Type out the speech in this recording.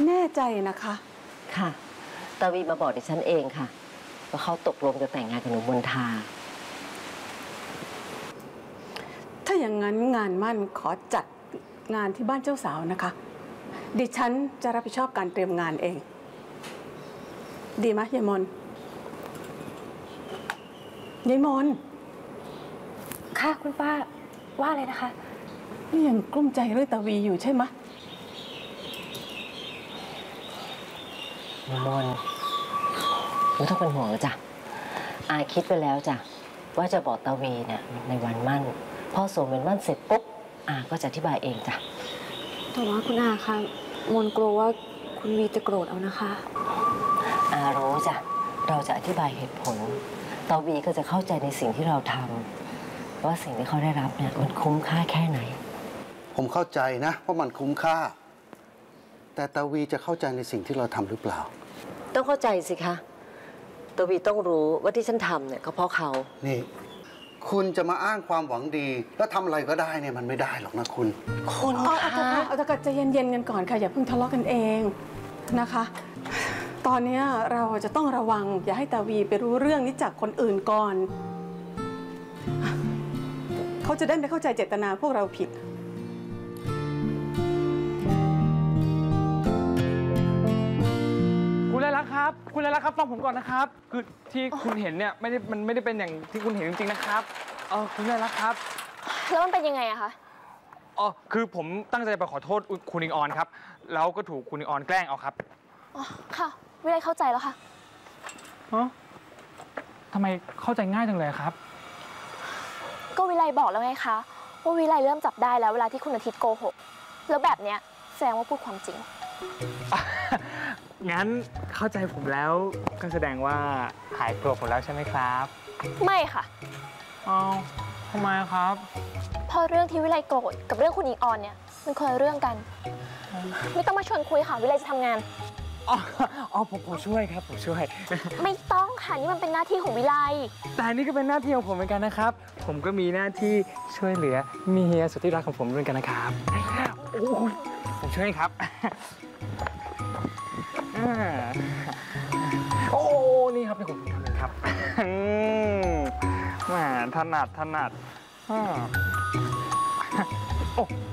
แน่ใจนะคะค่ะตาวีมาบอกดิฉันเองค่ะว่าเขาตกลงจะแต่งงานกับหนูมนทาถ้าอย่างนั้นงานมั่นขอจัดงานที่บ้านเจ้าสาวนะคะดิฉันจะรับผิดชอบการเตรียมงานเองดีไหมยายมนยายมนค่ะคุณป้าว่าอะไรนะคะนี่ยังกลุ้มใจเรื่องตาวีอยู่ใช่ไหมมนไม่ต้องเป็นห่วงจ้ะอาคิดไปแล้วจ้ะว่าจะบอกตาวีเนี่ยในวันมั่นพอสวมเป็นมั่นเสร็จปุ๊บอาก็จะอธิบายเองจ้ะแต่ว่าคุณอาคะมนกลัวว่าคุณวีจะโกรธเอานะคะอารู้จ้ะเราจะอธิบายเหตุผลตาวีก็จะเข้าใจในสิ่งที่เราทำว่าสิ่งที่เขาได้รับเนี่ยมันคุ้มค่าแค่ไหนผมเข้าใจนะว่ามันคุ้มค่าแต่ตาวีจะเข้าใจในสิ่งที่เราทำหรือเปล่าต้องเข้าใจสิคะตาวีต้องรู้ว่าที่ฉันทำเนี่ยก็เพราะเขานี่คุณจะมาอ้างความหวังดีแล้วทำอะไรก็ได้เนี่ยมันไม่ได้หรอกนะคุณเอาแต่ใจเย็นๆกันก่อนค่ะอย่าเพิ่งทะเลาะกันเองนะคะตอนนี้เราจะต้องระวังอย่าให้ตาวีไปรู้เรื่องนี้จากคนอื่นก่อนเขาจะได้ไม่เข้าใจเจตนาพวกเราผิดคุณไรลักษณ์ครับคุณไรลักษณ์ครับฟังผมก่อนนะครับคือที่คุณเห็นเนี่ยมันไม่ได้เป็นอย่างที่คุณเห็นจริงๆนะครับคุณไรลักษณ์ครับแล้วมันเป็นยังไงอะคะคือผมตั้งใจไปขอโทษคุณอิงออนครับแล้วก็ถูกคุณอิงออนแกล้งเอาครับค่ะวิไลเข้าใจแล้วค่ะทำไมเข้าใจง่ายจังเลยครับก็วิไลบอกแล้วไงคะว่าวิไลเริ่มจับได้แล้วเวลาที่คุณอาทิตย์โกหกแล้วแบบเนี้ยแสดงว่าพูดความจริงงั้นเข้าใจผมแล้วก็แสดงว่าหายโกรธผมแล้วใช่ไหมครับไม่ค่ะทำไมครับเพราะเรื่องที่วิไลโกรธกับเรื่องคุณอิงออนเนี่ยมันคนละเรื่องกันไม่ต้องมาชวนคุยค่ะวิไลจะทำงานผมช่วยครับผมช่วยไม่ต้องค่ะนี่มันเป็นหน้าที่ของวิไลแต่นี่ก็เป็นหน้าที่ของผมเหมือนกันนะครับผมก็มีหน้าที่ช่วยเหลือเมียสุดที่รักของผมเหมือนกันนะครับผมช่วยครับนี่ครับเป็นผมทำเองครับแหมถนัดโอ้